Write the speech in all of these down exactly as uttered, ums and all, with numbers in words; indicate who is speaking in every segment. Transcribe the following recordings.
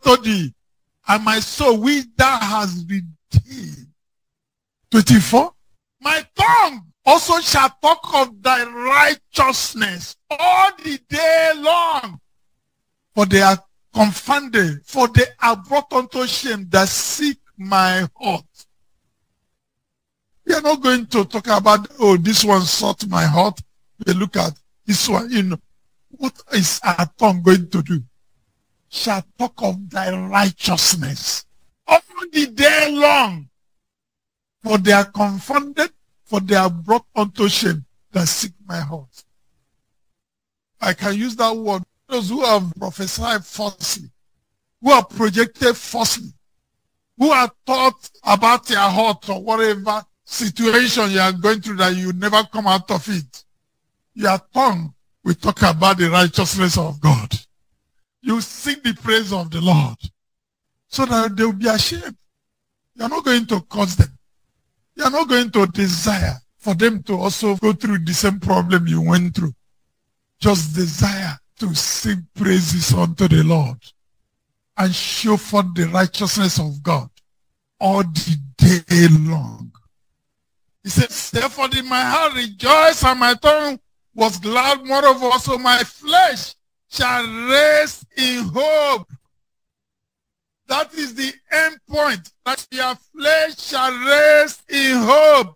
Speaker 1: unto thee, and my soul which thou hast redeemed. twenty-four. My tongue also shall talk of thy righteousness all the day long. For they are confounded, for they are brought unto shame that seek my heart. We are not going to talk about, oh, this one sought my heart. We look at this one, you know. What is our tongue going to do? Shall talk of thy righteousness all the day long. For they are confounded, for they are brought unto shame that seek my heart. I can use that word. Those who have prophesied falsely, who are projected falsely, who are taught about your heart or whatever situation you are going through that you never come out of it. Your tongue will talk about the righteousness of God. You sing the praise of the Lord so that they will be ashamed. You are not going to cause them. You are not going to desire for them to also go through the same problem you went through. Just desire to sing praises unto the Lord and show forth the righteousness of God all the day long. He says, therefore did my heart rejoice and my tongue was glad. Moreover also my flesh shall rest in hope. That is the end point, that your flesh shall rest in hope.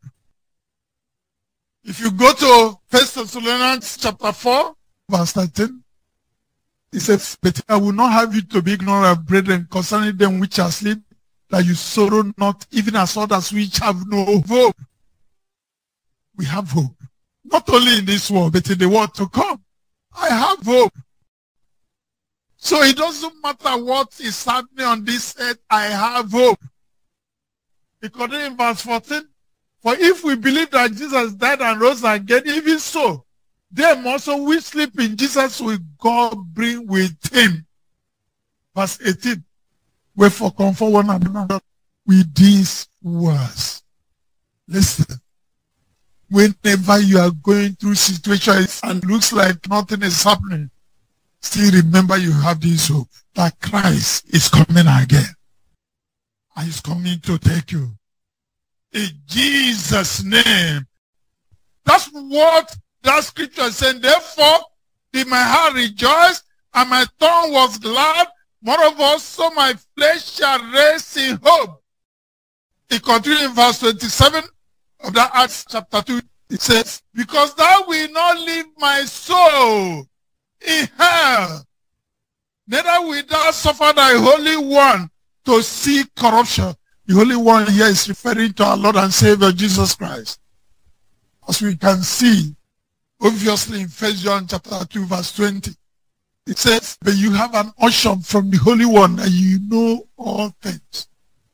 Speaker 1: If you go to First Thessalonians chapter four, verse thirteen, he says, but I will not have you to be ignorant of brethren concerning them which are asleep, that you sorrow not, even as others which have no hope. We have hope. Not only in this world, but in the world to come. I have hope. So it doesn't matter what is happening on this earth, I have hope. Because in verse fourteen, for if we believe that Jesus died and rose again, even so, them also we sleep in Jesus will God bring with him. Verse eighteen, wherefore comfort one another with these words. Listen. Whenever you are going through situations and looks like nothing is happening, still remember you have this hope that Christ is coming again. And he's coming to take you. In Jesus' name. That's what that scripture is saying. Therefore, did my heart rejoice and my tongue was glad. Moreover, also my flesh shall rest in hope. It continues in verse twenty-seven of that Acts chapter two. It says, because thou wilt not leave my soul in hell, neither wilt thou suffer thy Holy One to see corruption. The Holy One here is referring to our Lord and Savior Jesus Christ. As we can see, obviously in First John chapter two, verse twenty, it says, but you have an unction from the Holy One and you know all things.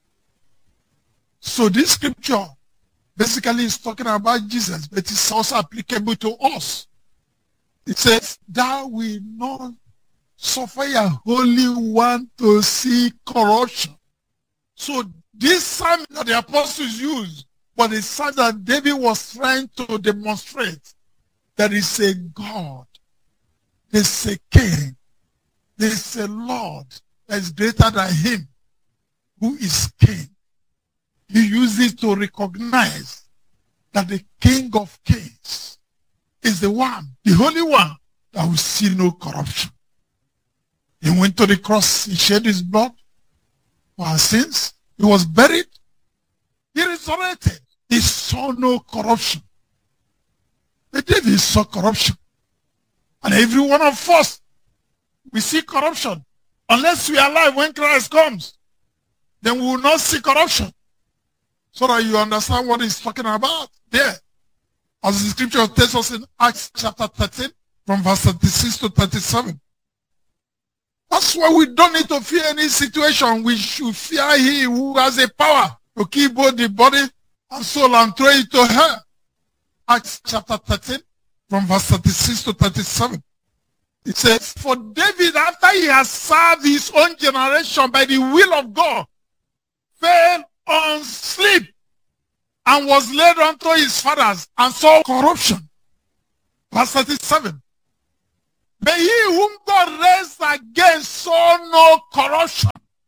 Speaker 1: So this scripture basically is talking about Jesus, but it's also applicable to us. It says, thou wilt not suffer your Holy One to see corruption. So this psalm that the apostles used was the psalm that David was trying to demonstrate that is a God, there's a king, there's a Lord that is greater than him, who is king. He uses to recognize that the King of Kings is the one, the Holy One, that will see no corruption. He went to the cross, he shed his blood for our sins, he was buried, he resurrected, he saw no corruption. But David saw corruption. And every one of us, we see corruption. Unless we are alive when Christ comes, then we will not see corruption. So that you understand what he's talking about there. As the scripture tells us in Acts chapter thirteen, from verse thirty-six to thirty-seven. That's why we don't need to fear any situation. We should fear he who has a power to keep both the body and soul and throw it to hell. Acts chapter thirteen, from verse thirty-six to thirty-seven. It says, for David, after he has served his own generation by the will of God, fell on sleep and was laid unto his fathers and saw corruption. Verse thirty-seven. But he whom God raised again saw no corruption.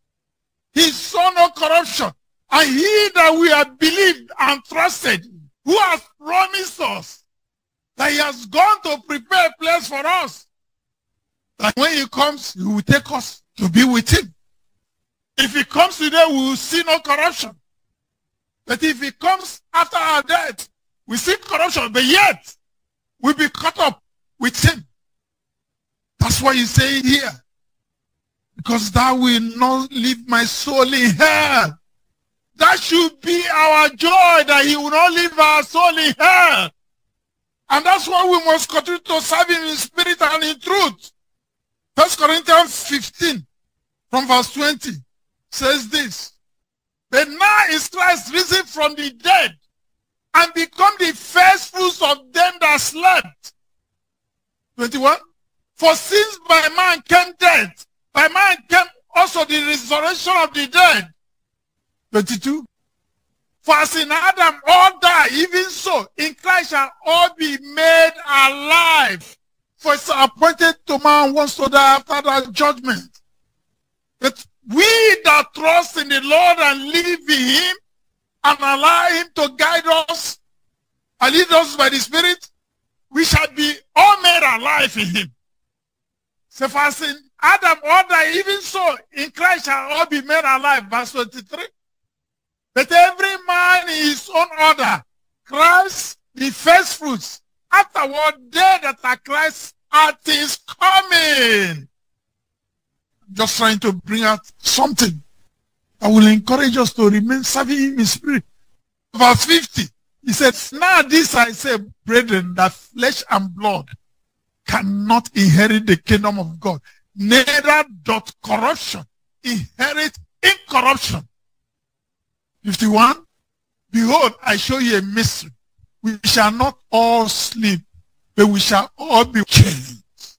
Speaker 1: saw no corruption. And he that we have believed and trusted, who has promised us that he has gone to prepare a place for us, that when he comes, he will take us to be with him. If he comes today, we will see no corruption. But if he comes after our death, we see corruption, but yet we'll be caught up with him. That's why he's saying here, because thou will not leave my soul in hell. That should be our joy, that he will not leave our soul in hell. And that's why we must continue to serve him in spirit and in truth. First Corinthians fifteen from verse twenty says this. But now is Christ risen from the dead and become the first fruits of them that slept. twenty-one. For since by man came death, by man came also the resurrection of the dead. twenty-two. For as in Adam all die, even so in Christ shall all be made alive. For it's appointed to man once to die after that judgment. But we that trust in the Lord and live in him and allow him to guide us and lead us by the Spirit, we shall be all made alive in him. So for as in Adam all die, even so in Christ shall all be made alive. Verse twenty-three. But every man in his own order, Christ the first fruits, afterward they that are Christ are things coming. Just trying to bring out something that will encourage us to remain serving him in spirit. Verse fifty, he says, now this I say, brethren, that flesh and blood cannot inherit the kingdom of God, neither doth corruption inherit incorruption. fifty-one, behold, I show you a mystery. We shall not all sleep, but we shall all be changed.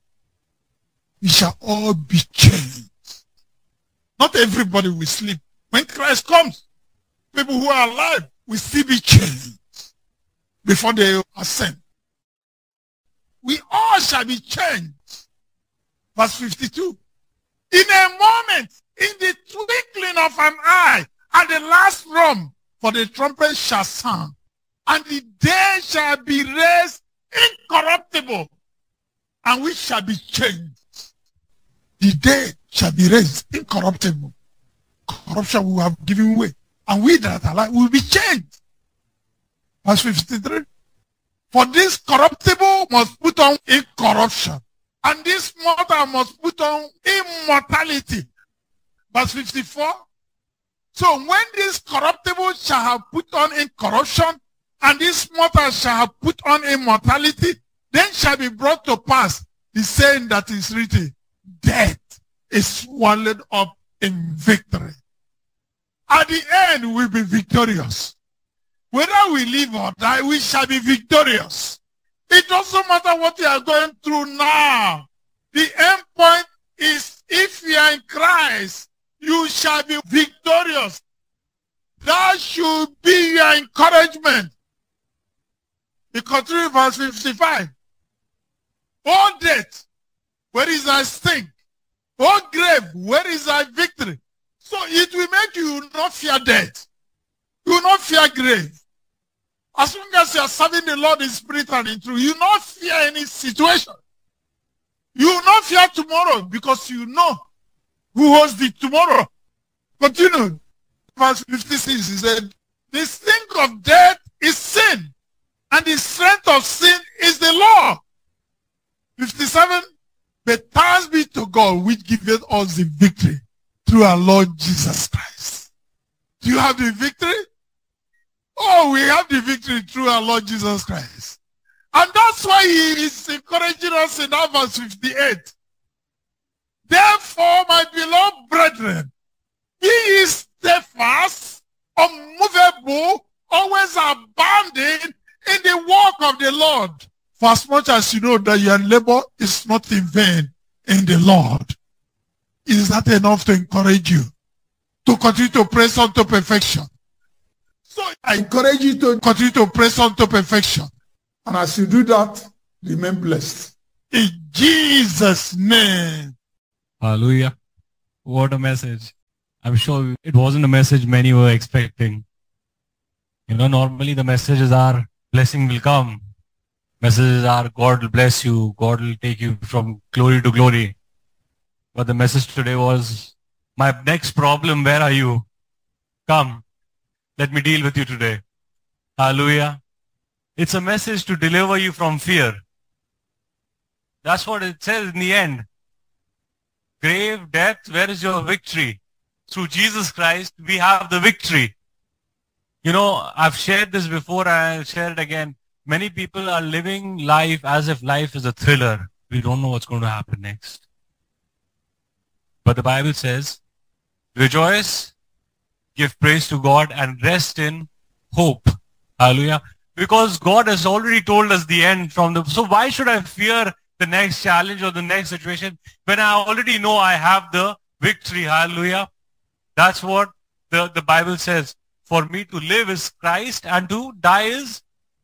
Speaker 1: We shall all be changed. Not everybody will sleep. When Christ comes, people who are alive will still be changed before they ascend. We all shall be changed. Verse fifty-two. In a moment, in the twinkling of an eye, at the last trump, for the trumpet shall sound, and the dead shall be raised incorruptible, and we shall be changed. The dead shall be raised incorruptible. Corruption will have given way, and we that are alive will be changed. Verse fifty-three. For this corruptible must put on incorruption, and this mortal must put on immortality. Verse fifty-four. So when this corruptible shall have put on incorruption, and this mortal shall have put on immortality, then shall be brought to pass the saying that is written, death is swallowed up in victory. At the end, we'll be victorious. Whether we live or die, we shall be victorious. It doesn't matter what you are going through now. The end point is, if you are in Christ, you shall be victorious. That should be your encouragement. He continues verse fifty-five. O death, where is thy sting? O grave, where is thy victory? So it will make you not fear death. You will not fear grave. As long as you are serving the Lord in spirit and in truth, you will not fear any situation. You will not fear tomorrow, because you know who holds the tomorrow. Continue. Verse fifty-six, he said, the sting of death is sin, and the strength of sin is the law. fifty-seven, but thanks be to God which giveth us the victory through our Lord Jesus Christ. Do you have the victory? Oh, we have the victory through our Lord Jesus Christ. And that's why he is encouraging us in that verse fifty-eight. Therefore, my beloved brethren, be ye steadfast, unmovable, always abounding in the work of the Lord. For as much as you know that your labor is not in vain in the Lord. Is that enough to encourage you to continue to press on to perfection? So I encourage you to continue to press on to perfection. And as you do that, remain blessed. In Jesus' name.
Speaker 2: Hallelujah. What a message. I'm sure it wasn't a message many were expecting. You know, normally the messages are blessing will come. Messages are God will bless you. God will take you from glory to glory. But the message today was, my next problem, where are you? Come, let me deal with you today. Hallelujah. It's a message to deliver you from fear. That's what it says in the end. Grave, death, where is your victory? Through Jesus Christ, we have the victory. You know, I've shared this before and I'll share it again. Many people are living life as if life is a thriller. We don't know what's going to happen next. But the Bible says, rejoice, give praise to God, and rest in hope. Hallelujah. Because God has already told us the end from the... So why should I fear the next challenge or the next situation when I already know I have the victory? Hallelujah. That's what the, the Bible says. For me to live is Christ and to die is...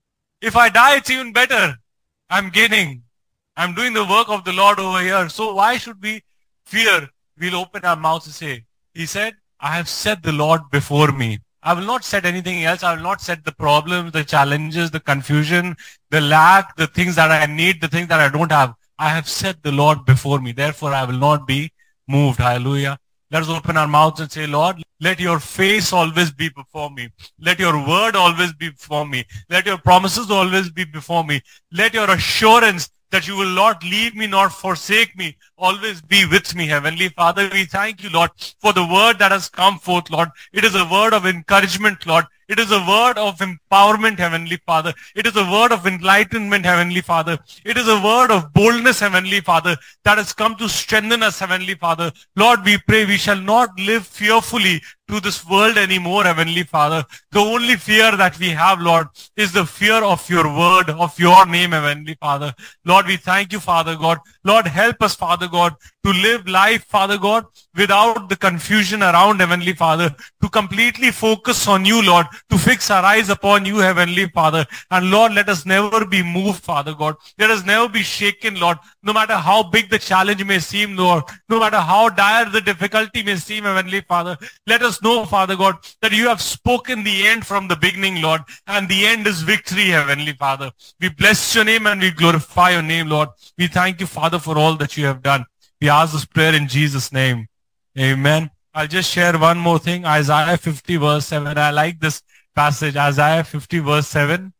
Speaker 2: If I die, it's even better. I'm gaining. I'm doing the work of the Lord over here. So why should we fear? We'll open our mouths and say, He said, I have set the Lord before me. I will not set anything else. I will not set the problems, the challenges, the confusion, the lack, the things that I need, the things that I don't have. I have set the Lord before me. Therefore, I will not be moved. Hallelujah. Let us open our mouths and say, Lord, let your face always be before me. Let your word always be before me. Let your promises always be before me. Let your assurance that you will not leave me nor forsake me always be with me, Heavenly Father. We thank you, Lord, for the word that has come forth, Lord. It is a word of encouragement, Lord. It is a word of empowerment, Heavenly Father. It is a word of enlightenment, Heavenly Father. It is a word of boldness, Heavenly Father, that has come to strengthen us, Heavenly Father. Lord, we pray we shall not live fearfully to this world anymore, Heavenly Father. The only fear that we have, Lord, is the fear of your word, of your name, Heavenly Father. Lord, we thank you, Father God. Lord, help us, Father God, to live life, Father God, without the confusion around, Heavenly Father, to completely focus on you, Lord, to fix our eyes upon you, Heavenly Father. And Lord, let us never be moved, Father God. Let us never be shaken, Lord, no matter how big the challenge may seem, Lord, no matter how dire the difficulty may seem, Heavenly Father. Let us know, Father God, that you have spoken the end from the beginning, Lord, and the end is victory, Heavenly Father. We bless your name and we glorify your name, Lord. We thank you, Father, for all that you have done. We ask this prayer in Jesus' name. Amen. I'll just share one more thing. Isaiah fifty verse seven. I like this passage. Isaiah fifty verse seven.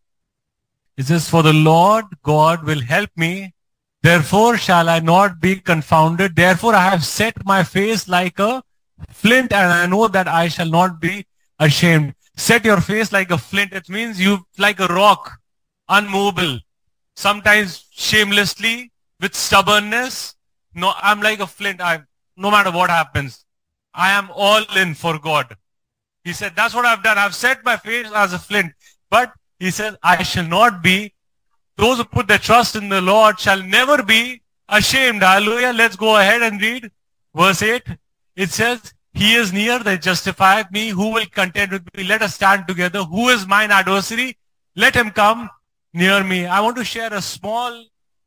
Speaker 2: It says, for the Lord God will help me. Therefore shall I not be confounded. Therefore I have set my face like a flint, and I know that I shall not be ashamed. Set your face like a flint. It means you like a rock, unmovable. Sometimes shamelessly, with stubbornness. No, I'm like a flint. I, no matter what happens, I am all in for God. He said, that's what I've done. I've set my face as a flint. But he said, I shall not be. Those who put their trust in the Lord shall never be ashamed. Hallelujah. Let's go ahead and read verse eight. It says, he is near that justifieth me. Who will contend with me? Let us stand together. Who is mine adversary? Let him come near me. I want to share a small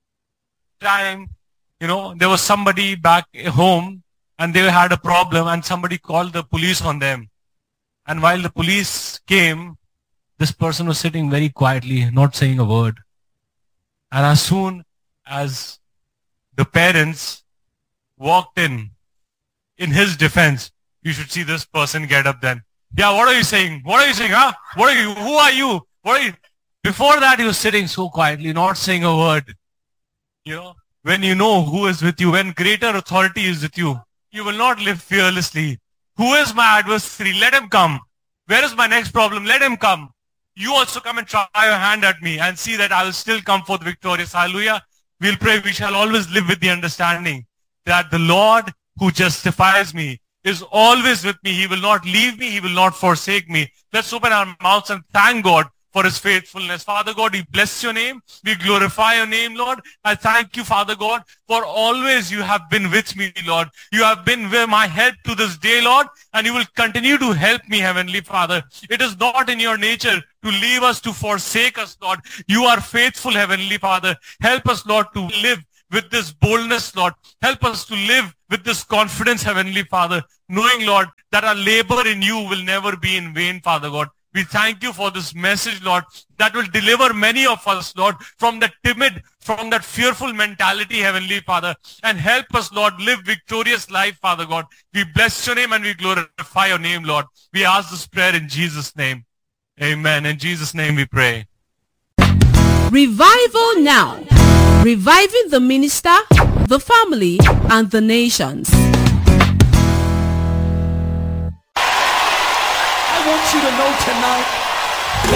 Speaker 2: time. You know, there was somebody back home and they had a problem and somebody called the police on them. And while the police came, this person was sitting very quietly, not saying a word. And as soon as the parents walked in, in his defense, you should see this person get up then. Yeah, what are you saying? What are you saying, huh? What are you? Who are you? What are you? Before that, he was sitting so quietly, not saying a word. You know, when you know who is with you, when greater authority is with you, you will not live fearlessly. Who is my adversary? Let him come. Where is my next problem? Let him come. You also come and try your hand at me and see that I will still come forth victorious. Hallelujah. We'll pray we shall always live with the understanding that the Lord who justifies me is always with me. He will not leave me. He will not forsake me. Let's open our mouths and thank God for his faithfulness. Father God, we bless your name. We glorify your name, Lord. I thank you, Father God, for always you have been with me, Lord. You have been with my help to this day, Lord, and you will continue to help me, Heavenly Father. It is not in your nature to leave us, to forsake us, Lord. You are faithful, Heavenly Father. Help us, Lord, to live with this boldness, Lord. Help us to live with this confidence, Heavenly Father, knowing, Lord, that our labor in you will never be in vain, Father God. We thank you for this message, Lord, that will deliver many of us, Lord, from that timid, from that fearful mentality, Heavenly Father, and help us, Lord, live victorious life, Father God. We bless your name and we glorify your name, Lord. We ask this prayer in Jesus' name. Amen. In Jesus' name we pray.
Speaker 3: Revival now. Reviving the minister, the family, and the nations.
Speaker 4: I want you to know tonight